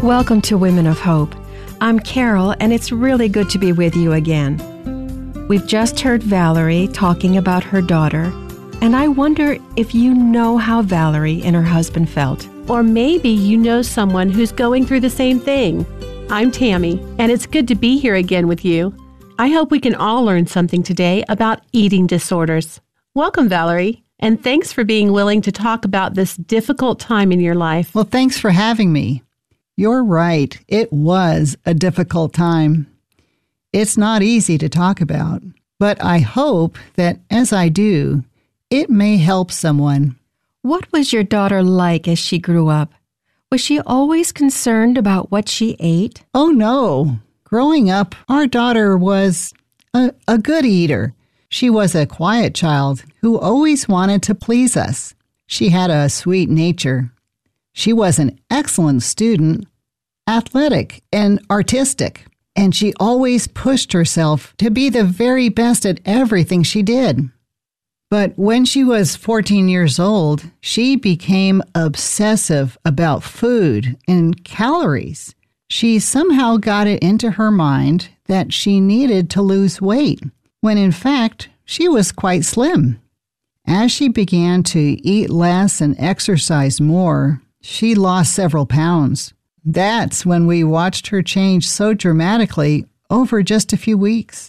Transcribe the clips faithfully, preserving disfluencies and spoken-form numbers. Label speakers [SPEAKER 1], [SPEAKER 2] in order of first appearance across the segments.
[SPEAKER 1] Welcome to Women of Hope. I'm Carol, and it's really good to be with you again. We've just heard Valerie talking about her daughter, and I wonder if you know how Valerie and her husband felt.
[SPEAKER 2] Or maybe you know someone who's going through the same thing. I'm Tammy, and it's good to be here again with you. I hope we can all learn something today about eating disorders. Welcome, Valerie, and thanks for being willing to talk about this difficult time in your life.
[SPEAKER 3] Well, thanks for having me. You're right. It was a difficult time. It's not easy to talk about, but I hope that as I do, it may help someone.
[SPEAKER 1] What was your daughter like as she grew up? Was she always concerned about what she ate?
[SPEAKER 3] Oh, no. Growing up, our daughter was a, a good eater. She was a quiet child who always wanted to please us. She had a sweet nature. She was an excellent student, athletic and artistic, and she always pushed herself to be the very best at everything she did. But when she was fourteen years old, she became obsessive about food and calories. She somehow got it into her mind that she needed to lose weight, when in fact, she was quite slim. As she began to eat less and exercise more, she lost several pounds. That's when we watched her change so dramatically over just a few weeks.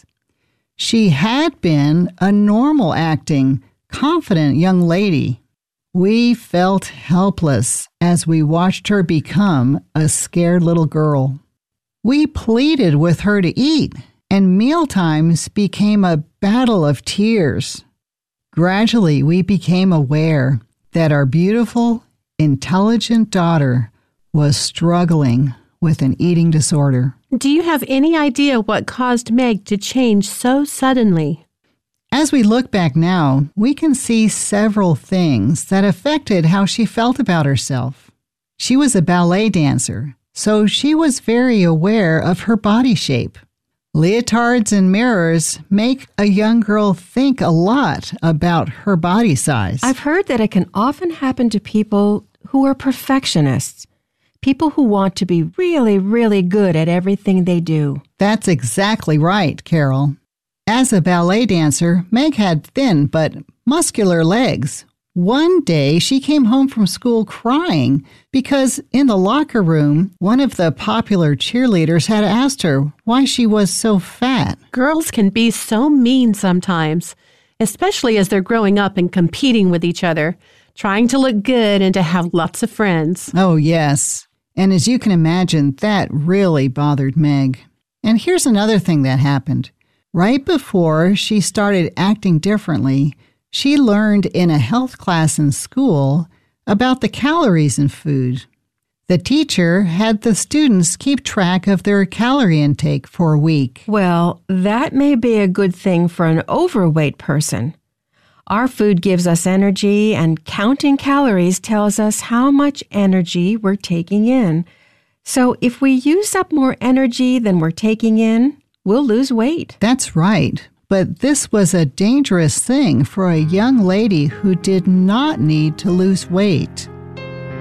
[SPEAKER 3] She had been a normal acting, confident young lady. We felt helpless as we watched her become a scared little girl. We pleaded with her to eat, and mealtimes became a battle of tears. Gradually, we became aware that our beautiful, intelligent daughter was struggling with an eating disorder.
[SPEAKER 2] Do you have any idea what caused Meg to change so suddenly?
[SPEAKER 3] As we look back now, we can see several things that affected how she felt about herself. She was a ballet dancer, so she was very aware of her body shape. Leotards and mirrors make a young girl think a lot about her body size.
[SPEAKER 1] I've heard that it can often happen to people who are perfectionists, people who want to be really, really good at everything they do.
[SPEAKER 3] That's exactly right, Carol. As a ballet dancer, Meg had thin but muscular legs. One day, she came home from school crying because in the locker room, one of the popular cheerleaders had asked her why she was so fat.
[SPEAKER 2] Girls can be so mean sometimes, especially as they're growing up and competing with each other, trying to look good and to have lots of friends.
[SPEAKER 3] Oh, yes. And as you can imagine, that really bothered Meg. And here's another thing that happened. Right before she started acting differently, she learned in a health class in school about the calories in food. The teacher had the students keep track of their calorie intake for a week.
[SPEAKER 1] Well, that may be a good thing for an overweight person. Our food gives us energy, and counting calories tells us how much energy we're taking in. So if we use up more energy than we're taking in, we'll lose weight.
[SPEAKER 3] That's right. But this was a dangerous thing for a young lady who did not need to lose weight.